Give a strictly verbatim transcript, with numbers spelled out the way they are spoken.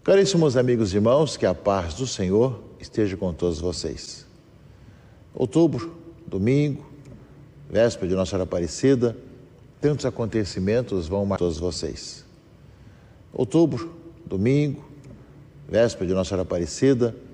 Caríssimos amigos e irmãos, que a paz do Senhor esteja com todos vocês. Outubro, domingo, véspera de Nossa Senhora Aparecida, tantos acontecimentos vão marcar todos vocês. Outubro, domingo, véspera de Nossa Senhora Aparecida,